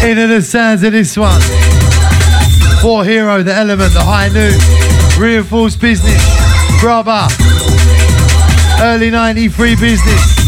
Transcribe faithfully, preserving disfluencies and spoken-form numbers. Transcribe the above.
Into the sounds of this one. For Hero, the Element, the High Noon, Reinforced Business, Brother, early ninety-three Business.